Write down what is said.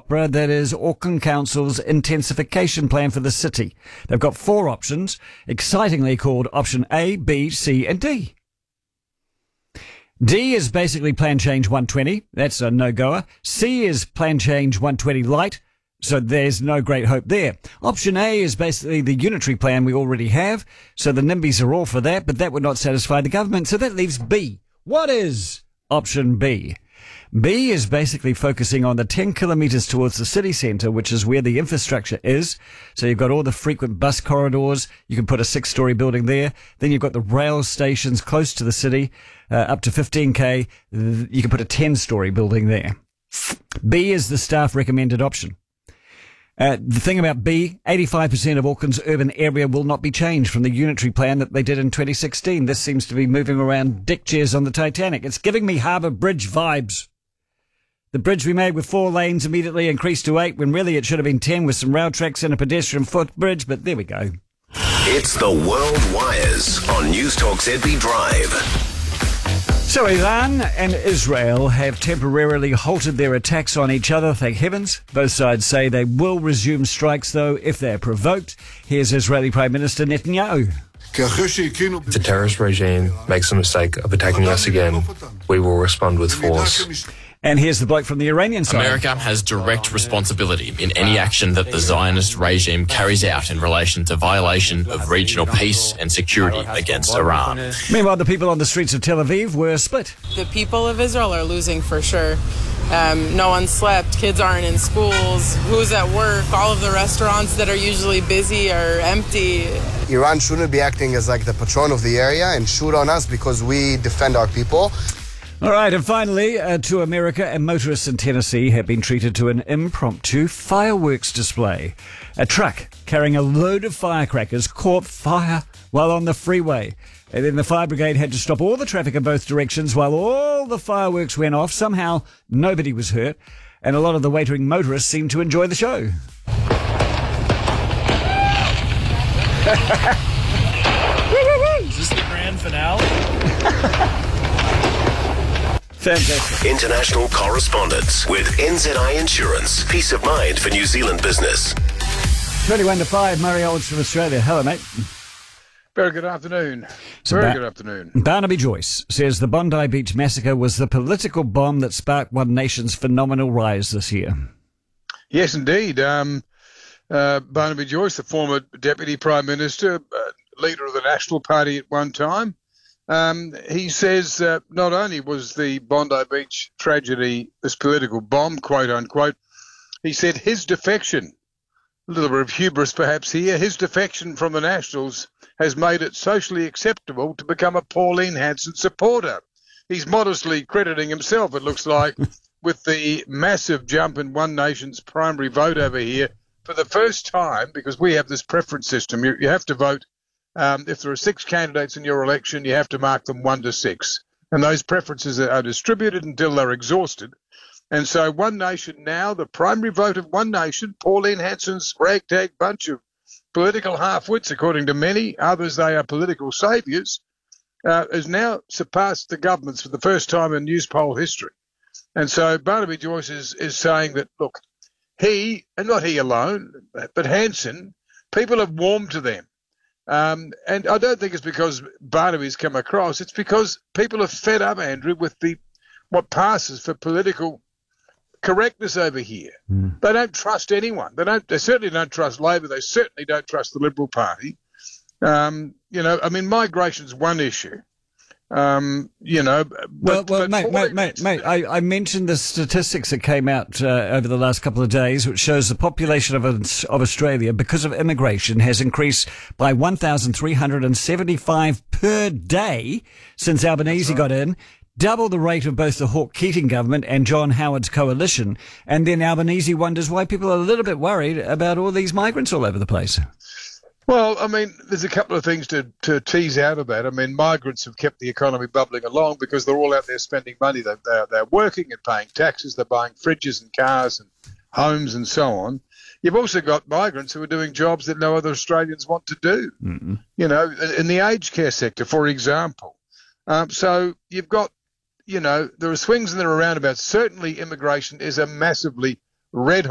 opera that is Auckland Council's intensification plan for the city. They've got 4 options, excitingly called option A, B, C and D. D is basically Plan Change 120. That's a no-goer. C is Plan Change 120 Light. So there's no great hope there. Option A is basically the unitary plan we already have. So the NIMBYs are all for that, but that would not satisfy the government. So that leaves B. What is option B? B is basically focusing on the 10 kilometres towards the city centre, which is where the infrastructure is. So you've got all the frequent bus corridors. You can put a 6-storey building there. Then you've got the rail stations close to the city, up to 15k. You can put a 10-storey building there. B is the staff recommended option. The thing about B, 85% of Auckland's urban area will not be changed from the unitary plan that they did in 2016. This seems to be moving around deck chairs on the Titanic. It's giving me Harbour Bridge vibes. The bridge we made with 4 lanes immediately increased to 8 when really it should have been 10 with some rail tracks and a pedestrian footbridge, but there we go. It's the World Wires on News Talk ZB Drive. So Iran and Israel have temporarily halted their attacks on each other, thank heavens. Both sides say they will resume strikes, though, if they're provoked. Here's Israeli Prime Minister Netanyahu. If the terrorist regime makes the mistake of attacking us again, we will respond with force. And here's the bloke from the Iranian side. America has direct responsibility in any action that the Zionist regime carries out in relation to violation of regional peace and security against Iran. Meanwhile, the people on the streets of Tel Aviv were split. The people of Israel are losing for sure. No one slept. Kids aren't in schools. Who's at work? All of the restaurants that are usually busy are empty. Iran shouldn't be acting as like the patron of the area and shoot on us because we defend our people. All right, and finally, to America, and motorists in Tennessee have been treated to an impromptu fireworks display. A truck carrying a load of firecrackers caught fire while on the freeway. And then the fire brigade had to stop all the traffic in both directions while all the fireworks went off. Somehow, nobody was hurt, and a lot of the waiting motorists seemed to enjoy the show. Is this the grand finale? Fantastic. International correspondence with NZI Insurance. Peace of mind for New Zealand business. 21 to 5, Murray Olds from Australia. Hello, mate. Very good afternoon. So good afternoon. Barnaby Joyce says the Bondi Beach massacre was the political bomb that sparked One Nation's phenomenal rise this year. Yes, indeed. Barnaby Joyce, the former Deputy Prime Minister, leader of the National Party at one time, he says not only was the Bondi Beach tragedy this political bomb, quote unquote, he said his defection, a little bit of hubris perhaps here, his defection from the Nationals has made it socially acceptable to become a Pauline Hanson supporter. He's modestly crediting himself, it looks like, with the massive jump in One Nation's primary vote over here for the first time, because we have this preference system. You have to vote. If there are 6 candidates in your election, you have to mark them 1 to 6. And those preferences are distributed until they're exhausted. And so One Nation now, the primary vote of One Nation, Pauline Hanson's ragtag bunch of political half-wits, according to many, others they are political saviours, has now surpassed the governments for the first time in news poll history. And so Barnaby Joyce is saying that, look, he, and not he alone, but Hanson, people have warmed to them. And I don't think it's because Barnaby's come across. It's because people are fed up, Andrew, with what passes for political correctness over here. They don't trust anyone. They certainly don't trust Labor. They certainly don't trust the Liberal Party. Migration's one issue. Mate, I mentioned the statistics that came out over the last couple of days, which shows the population of Australia, because of immigration, has increased by 1,375 per day since Albanese got in, double the rate of both the Hawke Keating government and John Howard's coalition. And then Albanese wonders why people are a little bit worried about all these migrants all over the place. Well, I mean, there's a couple of things to tease out of that. I mean, migrants have kept the economy bubbling along because they're all out there spending money. They're working and paying taxes. They're buying fridges and cars and homes and so on. You've also got migrants who are doing jobs that no other Australians want to do, in the aged care sector, for example. So you've got, there are swings and there are roundabouts. Certainly immigration is a massively red